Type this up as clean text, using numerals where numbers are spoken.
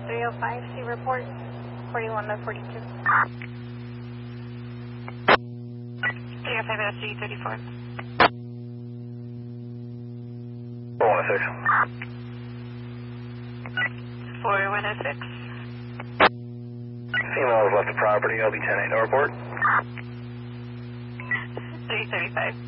305, C report, 41 to 42. 305 SG 34. 416. 4106. Female has left the property, LB 10-8 to report. 335.